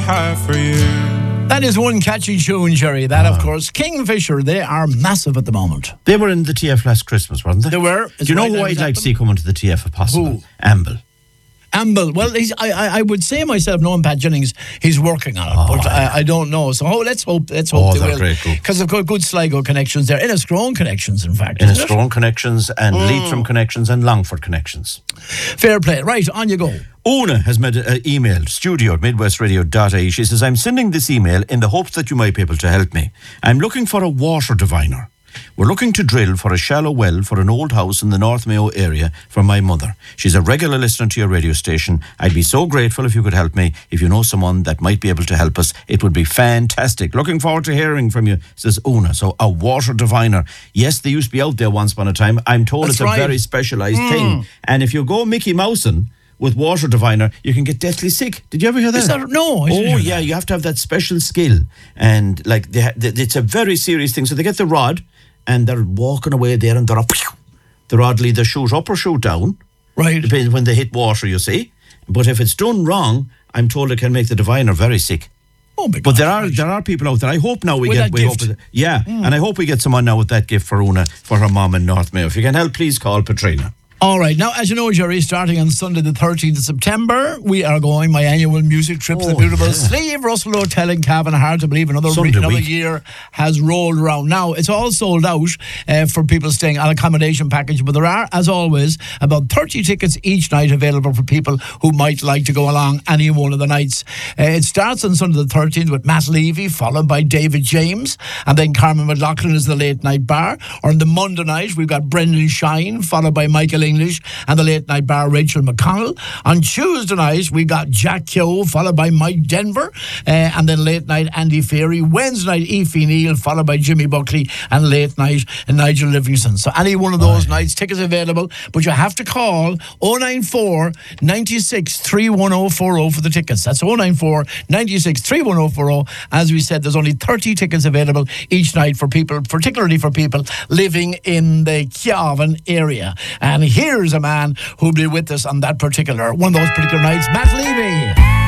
have for you. That is one catchy tune, Jerry. That, of course, Kingfisher, they are massive at the moment. They were in the TF last Christmas, weren't they? They were. Do you know who I'd like to see come into the TF if possible? Who? Amble. Amble. Well, I would say myself, knowing Pat Jennings, he's working on it, but I don't know. So let's hope they will. Because they've got good Sligo connections there. Inniscrone connections, in fact. Inniscrone connections and Leitrim connections and Longford connections. Fair play. Right, on you go. Una has emailed studio@midwestradio.ie. She says, I'm sending this email in the hopes that you might be able to help me. I'm looking for a water diviner. We're looking to drill for a shallow well for an old house in the North Mayo area for my mother. She's a regular listener to your radio station. I'd be so grateful if you could help me. If you know someone that might be able to help us, it would be fantastic. Looking forward to hearing from you, says Una. So a water diviner. Yes, they used to be out there once upon a time. I'm told it's a very specialised thing. And if you go Mickey Mousen with water diviner, you can get deathly sick. Did you ever hear that? No. Yeah, you have to have that special skill. And like it's a very serious thing. So they get the rod and they're walking away there and the rod will either shoot up or shoot down. Right. Depends when they hit water, you see. But if it's done wrong, I'm told it can make the diviner very sick. But there are people out there. I hope now and I hope we get someone now with that gift for Una, for her mum in North Mayo. If you can help, please call Patrina. All right. Now, as you know, Jerry, starting on Sunday the 13th of September, we are going my annual music trip to the beautiful Slieve Russell Hotel in Cavan. Hard to believe another year has rolled around. Now, it's all sold out for people staying on accommodation package, but there are, as always, about 30 tickets each night available for people who might like to go along any one of the nights. It starts on Sunday the 13th with Matt Levy, followed by David James, and then Carmen McLaughlin is the late night bar. On the Monday night, we've got Brendan Shine, followed by Michael English and the late night bar Rachel McConnell. On Tuesday night we got Jack Keogh, followed by Mike Denver, and then late night Andy Ferry. Wednesday night Aoife Neal, followed by Jimmy Buckley, and late night Nigel Livingston. So any one of those nights, tickets available, but you have to call 094 96 31040 for the tickets. That's 094 96 31040. As we said, there's only 30 tickets available each night for people, particularly for people living in the Cavan area. And here's a man who'll be with us on that one of those particular nights, Matt Levy.